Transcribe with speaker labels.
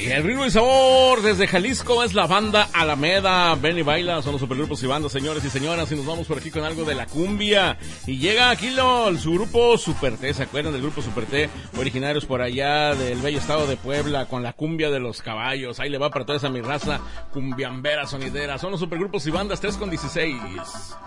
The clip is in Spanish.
Speaker 1: Y el ritmo y sabor desde Jalisco es la banda Alameda. Ven y baila, son los supergrupos y bandas, señores y señoras. Y nos vamos por aquí con algo de la cumbia. Y llega aquí su grupo Super T. ¿Se acuerdan del grupo Super T? Originarios por allá del bello estado de Puebla, con la cumbia de los caballos. Ahí le va para toda esa mi raza cumbiambera sonidera. Son los supergrupos y bandas 3 con 16.